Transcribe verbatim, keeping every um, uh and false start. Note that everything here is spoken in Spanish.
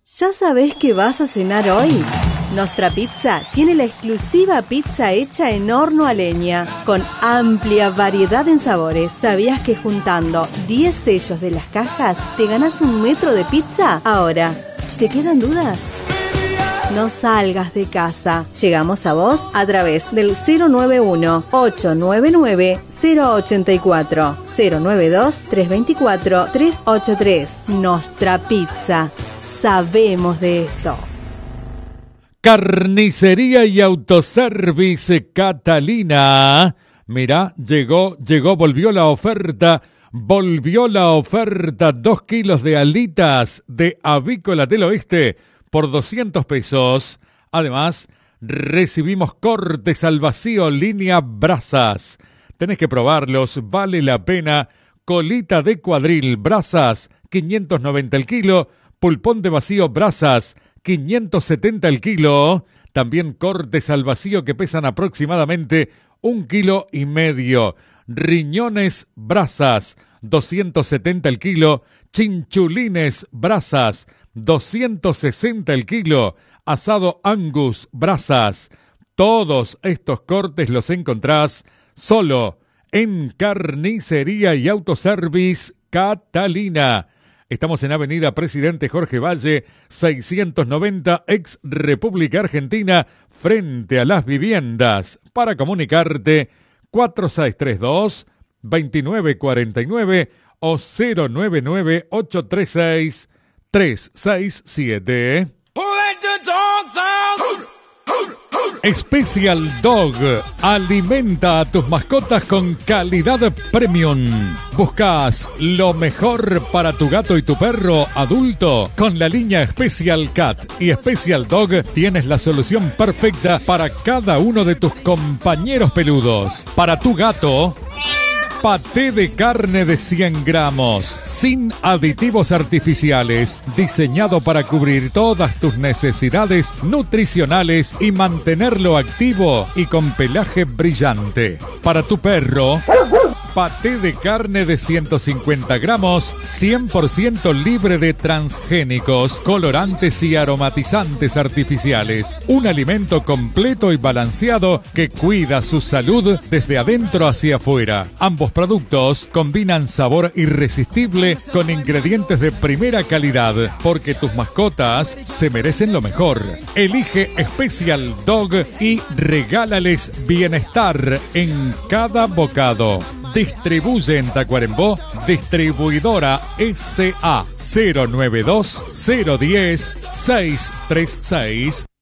¿Ya sabés qué vas a cenar hoy? Nostra Pizza tiene la exclusiva pizza hecha en horno a leña, con amplia variedad en sabores. ¿Sabías que juntando diez sellos de las cajas te ganas un metro de pizza? Ahora, ¿te quedan dudas? No salgas de casa. Llegamos a vos a través del cero nueve uno, ocho nueve nueve, cero ocho cuatro, cero nueve dos, tres dos cuatro, tres ocho tres. Nostra Pizza. Sabemos de esto. Carnicería y Autoservice Catalina. Mirá, llegó, llegó, volvió la oferta. Volvió la oferta. Dos kilos de alitas de Avícola del Oeste por doscientos pesos. Además, recibimos cortes al vacío línea brasas. Tenés que probarlos, vale la pena. Colita de cuadril, brasas, quinientos noventa el kilo. Pulpón de vacío, brasas, quinientos setenta el kilo. También cortes al vacío que pesan aproximadamente un kilo y medio. Riñones, brasas, doscientos setenta el kilo. Chinchulines, brasas, doscientos sesenta el kilo. Asado Angus, brasas. Todos estos cortes los encontrás solo en Carnicería y Autoservice Catalina. Estamos en Avenida Presidente Jorge Valle, seiscientos noventa, ex República Argentina, frente a las viviendas. Para comunicarte, cuatro seis tres dos, dos nueve cuatro nueve o cero nueve nueve, ocho tres seis, tres seis siete. Special Dog. Alimenta a tus mascotas con calidad premium. ¿Buscas lo mejor para tu gato y tu perro adulto? Con la línea Special Cat y Special Dog tienes la solución perfecta para cada uno de tus compañeros peludos. Para tu gato, paté de carne de cien gramos, sin aditivos artificiales, diseñado para cubrir todas tus necesidades nutricionales y mantenerlo activo y con pelaje brillante. Para tu perro, paté de carne de ciento cincuenta gramos, cien por ciento libre de transgénicos, colorantes y aromatizantes artificiales. Un alimento completo y balanceado que cuida su salud desde adentro hacia afuera. Ambos productos combinan sabor irresistible con ingredientes de primera calidad, porque tus mascotas se merecen lo mejor. Elige Special Dog y regálales bienestar en cada bocado. Distribuye en Tacuarembó, distribuidora S A cero nueve dos, cero uno cero, seis tres seis.